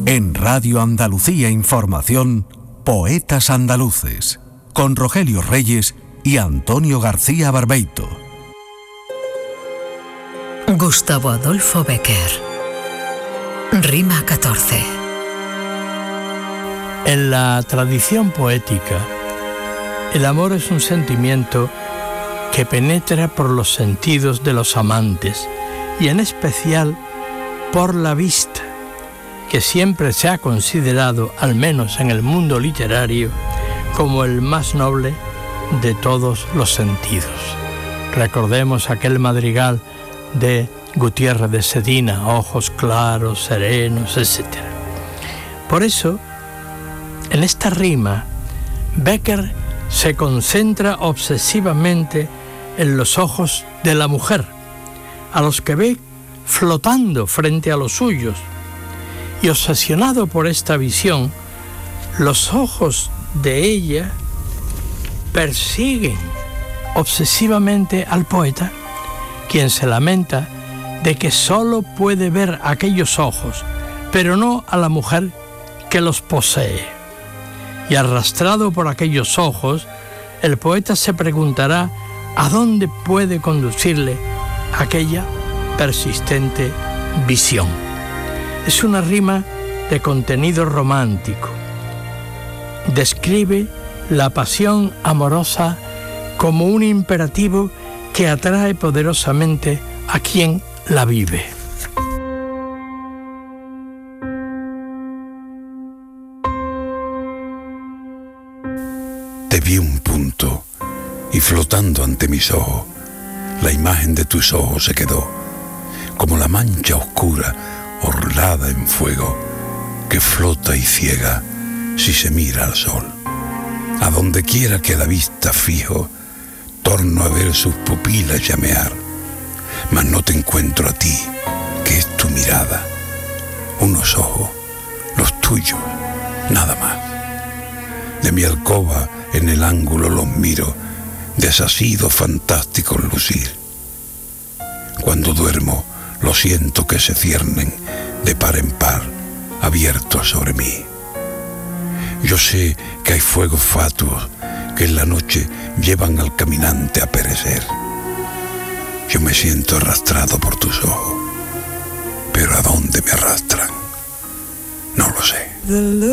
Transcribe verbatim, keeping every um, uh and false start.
En Radio Andalucía Información, Poetas Andaluces, con Rogelio Reyes y Antonio García Barbeito. Gustavo Adolfo Bécquer. Rima catorce. En la tradición poética, el amor es un sentimiento que penetra por los sentidos de los amantes y en especial por la vista, que siempre se ha considerado, al menos en el mundo literario, como el más noble de todos los sentidos. Recordemos aquel madrigal de Gutiérrez de Sedina, ojos claros, serenos, etcétera. Por eso, en esta rima, Bécquer se concentra obsesivamente en los ojos de la mujer, a los que ve flotando frente a los suyos, y obsesionado por esta visión, los ojos de ella persiguen obsesivamente al poeta, quien se lamenta de que solo puede ver aquellos ojos, pero no a la mujer que los posee. Y arrastrado por aquellos ojos, el poeta se preguntará a dónde puede conducirle aquella persistente visión. Es una rima de contenido romántico. Describe la pasión amorosa como un imperativo que atrae poderosamente a quien la vive. Te vi un punto y flotando ante mis ojos, la imagen de tus ojos se quedó, como la mancha oscura orlada en fuego que flota y ciega si se mira al sol. A donde quiera que la vista fijo, torno a ver sus pupilas llamear, mas no te encuentro a ti, que es tu mirada, unos ojos, los tuyos, nada más. De mi alcoba en el ángulo los miro, desasidos fantásticos lucir. Cuando duermo, lo siento que se ciernen de par en par, abiertos sobre mí. Yo sé que hay fuegos fatuos que en la noche llevan al caminante a perecer. Yo me siento arrastrado por tus ojos, pero ¿a dónde me arrastran? No lo sé.